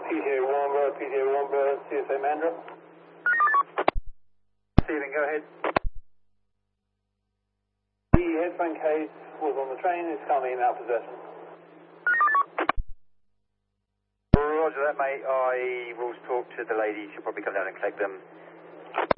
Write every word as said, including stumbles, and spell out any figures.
P T A Wamba, P T A Wamba, C S A Mandra. Stephen, go ahead. The headphone case was on the train, it's currently in our possession. Roger that, mate. I will talk to the lady. She'll probably come down and collect them